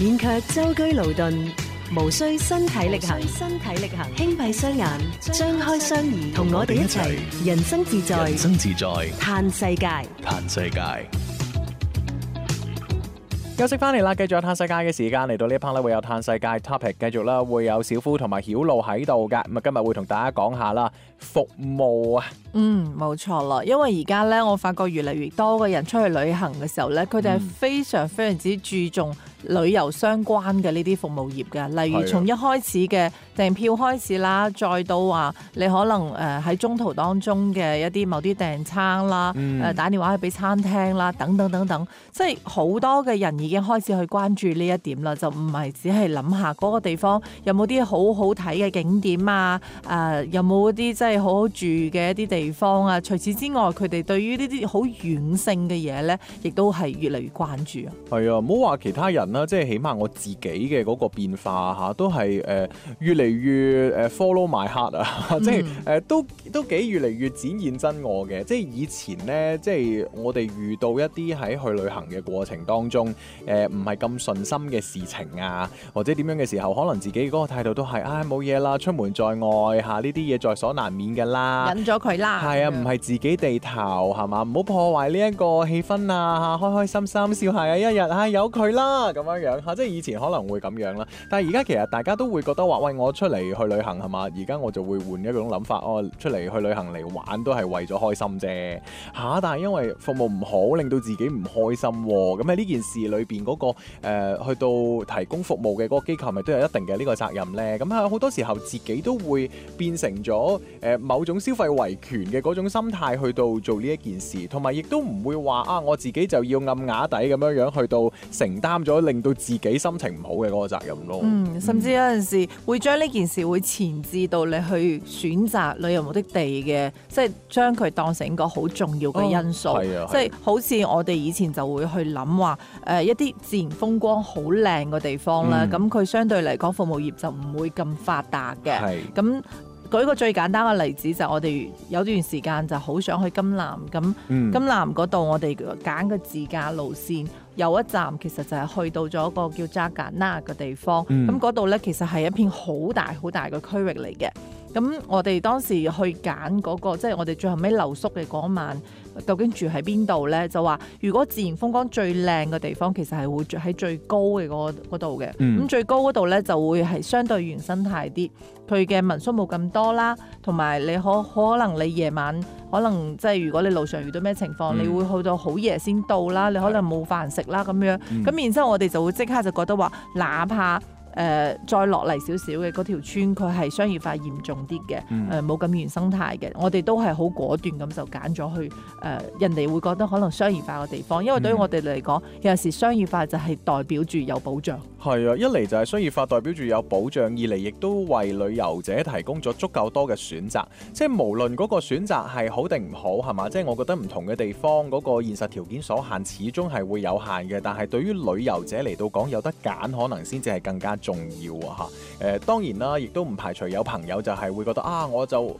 免卻舟車勞頓，無需身體力行，輕閉雙眼，張開雙耳，同我哋一齊人生自在，嘆世界。 休息翻嚟啦，繼續有嘆世界嘅時間，嚟到呢一 part 咧，會有嘆世界 topic， 繼續啦，會有小夫同埋曉露喺度嘅。咁啊，今日會同大家講下啦，服務啊。 冇錯啦，因為而家咧，我發覺越嚟越多嘅人出去旅行嘅時候咧，佢哋係非常之注重旅遊相關嘅呢啲服務業嘅，例如從一開始嘅訂票開始啦，再到話你可能喺中途當中嘅一啲某啲訂餐啦，打電話去俾餐廳啦，等等，即係好多嘅人已經開始去關注呢一點啦，就唔係只係諗下嗰個地方有冇啲好好睇嘅景點啊，有冇一啲即係好好住嘅一啲地方啊。除此之外，佢哋對於呢啲好軟性嘅嘢咧，亦都係越嚟越關注啊。 係啊，唔好話其他人啦，即係起碼我自己嘅嗰個變化嚇，都係越嚟越follow my heart 啊，即係都幾越嚟越展現真我嘅。即係以前咧，即係我哋遇到一啲喺去旅行嘅過程當中，唔係咁順心嘅事情啊，或者點樣嘅時候，可能自己嗰個態度都係冇嘢啦，出門在外嚇，呢啲嘢在所難免㗎啦， 忍咗佢啦。 係啊，唔係自己地頭係嘛，唔好破壞呢一個氣氛啊，開開心心笑下嘅一日由佢啦咁樣嚇，即係以前可能會咁樣啦，但係而家其實大家都會覺得話，喂，我出嚟去旅行係嘛，而家我就會換一種諗法，出嚟去旅行嚟玩都係為咗開心啫嚇，但係因為服務唔好，令到自己唔開心喎，咁喺呢件事裏邊嗰個去到提供服務嘅嗰個機構，咪都有一定嘅呢個責任咧？咁啊好多時候自己都會變成咗某種消費維權嘅嗰種心態去到做呢一件事，同埋亦都唔會話我自己就要暗啞底咁樣去到承擔咗令到自己心情唔好嘅嗰個責任咯。 甚至有陣時會將呢件事會前置到你去選擇旅遊目的地嘅，即係將佢當成一個好重要嘅因素。即係好似我哋以前就會去諗話一啲自然風光好靚嘅地方啦，咁佢相對嚟講服務業就唔會咁發達嘅。咁舉個最簡單嘅例子就係我哋有段時間就好想去金南，咁金南嗰度我哋揀個自駕路線，有一站其實就係去到咗一個叫扎尕那嘅地方，咁嗰度咧其實係一片好大嘅區域嚟嘅。咁我哋當時去揀嗰個，即係我哋最後尾留宿嘅嗰晚，究竟住喺邊度咧？就話如果自然風光最靚嘅地方，其實係會住喺最高嘅嗰度嘅。咁最高嗰度咧就會係相對原生態啲，佢嘅民宿冇咁多啦，同埋你可能你夜晚可能即係如果你路上遇到咩情況，你會去到好夜先到啦，你可能冇飯食啦咁樣。咁然之後我哋就會即刻就覺得話，哪怕再落嚟少少嘅嗰條村，佢係商業化嚴重啲嘅，冇咁原生態嘅，我哋都係好果斷咁就揀咗去人哋會覺得可能商業化嘅地方，因為對於我哋嚟講，有陣時商業化就係代表住有保障。 係啊，一嚟就係商業化代表住有保障，二嚟亦都為旅遊者提供咗足夠多嘅選擇，即係無論嗰個選擇係好定唔好係嘛，即係我覺得唔同嘅地方嗰個現實條件所限，始終係會有限嘅，但係對於旅遊者嚟到講，有得揀可能先至係更加重要啊嚇。當然啦，亦都唔排除有朋友就係會覺得我就